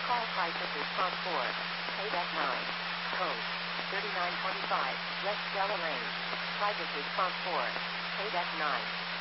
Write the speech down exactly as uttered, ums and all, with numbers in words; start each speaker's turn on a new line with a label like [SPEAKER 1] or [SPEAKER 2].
[SPEAKER 1] Call prices response four. Payback nine. Code thirty-nine twenty-five. West Stella Lane. Prices response four. Payback nine.